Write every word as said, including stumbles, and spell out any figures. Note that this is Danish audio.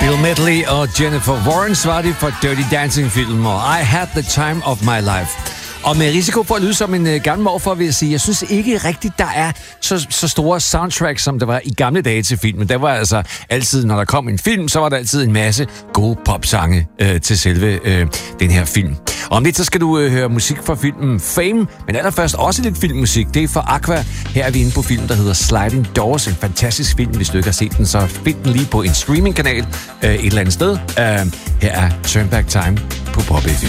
Bill Medley og Jennifer Warren svarer de for Dirty Dancing-filmen og I Had the Time of My Life. Og med risiko for at lyde som en uh, gammel morfar, vil jeg sige, jeg synes ikke rigtigt, der er så, så store soundtracks, som der var i gamle dage til filmen. Der var altså altid, når der kom en film, så var der altid en masse gode popsange uh, til selve uh, den her film. Og om lidt, så skal du uh, høre musik fra filmen Fame, men allerførst også lidt filmmusik. Det er fra Aqua. Her er vi inde på film, der hedder Sliding Doors. En fantastisk film. Hvis du ikke har set den, så find den lige på en streamingkanal uh, et eller andet sted. Uh, her er Turn Back Time på Pop F M.